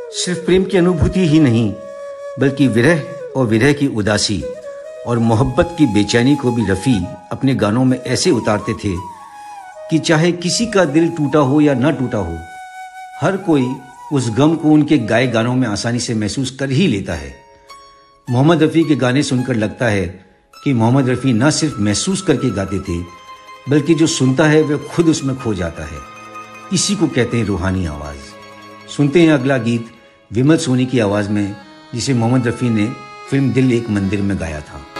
सिर्फ प्रेम की अनुभूति ही नहीं बल्कि विरह और विरह की उदासी और मोहब्बत की बेचैनी को भी रफ़ी अपने गानों में ऐसे उतारते थे कि चाहे किसी का दिल टूटा हो या ना टूटा हो, हर कोई उस गम को उनके गाए गानों में आसानी से महसूस कर ही लेता है। मोहम्मद रफ़ी के गाने सुनकर लगता है कि मोहम्मद रफ़ी न सिर्फ महसूस करके गाते थे बल्कि जो सुनता है वह खुद उसमें खो जाता है। इसी को कहते हैं रूहानी आवाज़। सुनते हैं अगला गीत विमल सोनी की आवाज़ में, जिसे मोहम्मद रफ़ी ने फिल्म दिल एक मंदिर में गाया था।